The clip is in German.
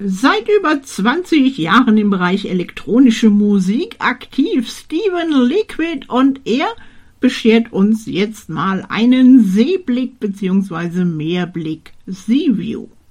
Seit über 20 Jahren im Bereich elektronische Musik aktiv, Steven Liquid, und er beschert uns jetzt mal einen Seeblick bzw. Meerblick Seaview.